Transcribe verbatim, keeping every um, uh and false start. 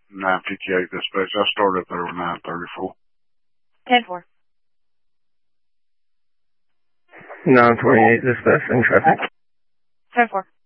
nine fifty-eight dispatch. I started up there at nine thirty-four. ten four. nine twenty-eight dispatch in traffic. ten four.